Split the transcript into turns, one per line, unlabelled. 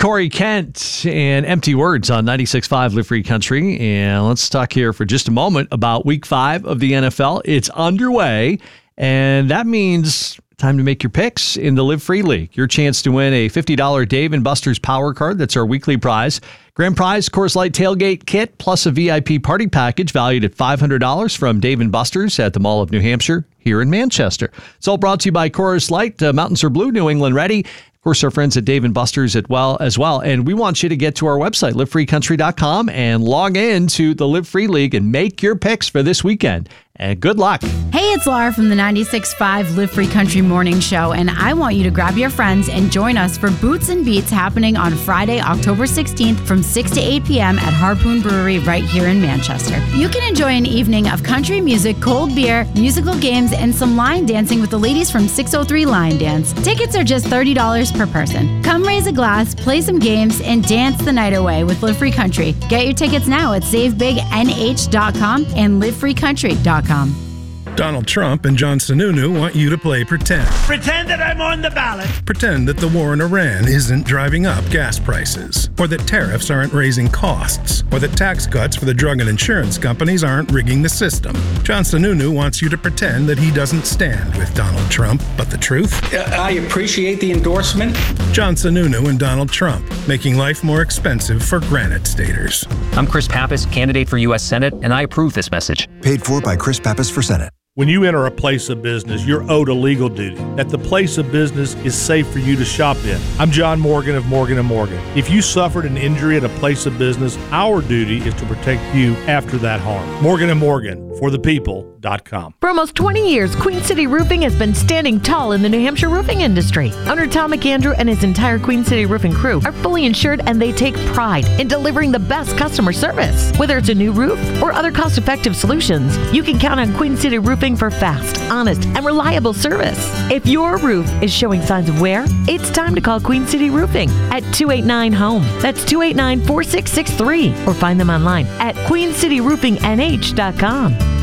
Corey Kent and Empty Words on 96.5 Live Free Country. And let's talk here for just a moment about Week 5 of the NFL. It's underway, and that means time to make your picks in the Live Free League. Your chance to win a $50 Dave & Buster's Power Card. That's our weekly prize. Grand prize, Coors Light Tailgate Kit, plus a VIP party package valued at $500 from Dave & Buster's at the Mall of New Hampshire here in Manchester. It's all brought to you by Coors Light. Mountains are blue, New England ready. Of course, our friends at Dave & Buster's as well. And we want you to get to our website, livefreecountry.com, and log in to the Live Free League and make your picks for this weekend. And good luck.
Hey, it's Laura from the 96.5 Live Free Country Morning Show, and I want you to grab your friends and join us for Boots and Beats happening on Friday, October 16th from 6 to 8 p.m. at Harpoon Brewery right here in Manchester. You can enjoy an evening of country music, cold beer, musical games, and some line dancing with the ladies from 603 Line Dance. Tickets are just $30 per person. Come raise a glass, play some games, and dance the night away with Live Free Country. Get your tickets now at SaveBigNH.com and LiveFreeCountry.com.
Donald Trump and John Sununu want you to play pretend.
Pretend that I'm on the ballot.
Pretend that the war in Iran isn't driving up gas prices, or that tariffs aren't raising costs, or that tax cuts for the drug and insurance companies aren't rigging the system. John Sununu wants you to pretend that he doesn't stand with Donald Trump, but the truth?
I appreciate the endorsement.
John Sununu and Donald Trump, making life more expensive for Granite Staters.
I'm Chris Pappas, candidate for U.S. Senate, and I approve this message.
Paid for by Chris Pappas for Senate.
When you enter a place of business, you're owed a legal duty that the place of business is safe for you to shop in. I'm John Morgan of Morgan & Morgan. If you suffered an injury at a place of business, our duty is to protect you after that harm. Morgan & Morgan, for the people.com.
For almost 20 years, Queen City Roofing has been standing tall in the New Hampshire roofing industry. Owner Tom McAndrew and his entire Queen City Roofing crew are fully insured, and they take pride in delivering the best customer service. Whether it's a new roof or other cost-effective solutions, you can count on Queen City Roofing for fast, honest, and reliable service. If your roof is showing signs of wear, it's time to call Queen City Roofing at 289-HOME. That's 289-4663. Or find them online at queencityroofingnh.com.